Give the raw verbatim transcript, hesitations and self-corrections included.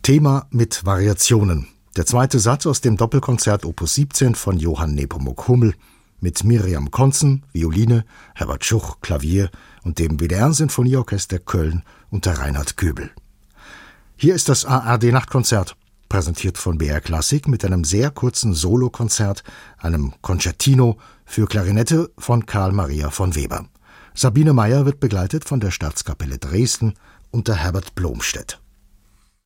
Thema mit Variationen. Der zweite Satz aus dem Doppelkonzert Opus siebzehn von Johann Nepomuk Hummel mit Miriam Konzen, Violine, Herbert Schuch, Klavier und dem W D R-Sinfonieorchester Köln unter Reinhard Göbel. Hier ist das A R D-Nachtkonzert, präsentiert von B R Klassik mit einem sehr kurzen Solokonzert, einem Concertino für Klarinette von Karl Maria von Weber. Sabine Meyer wird begleitet von der Staatskapelle Dresden unter Herbert Blomstedt.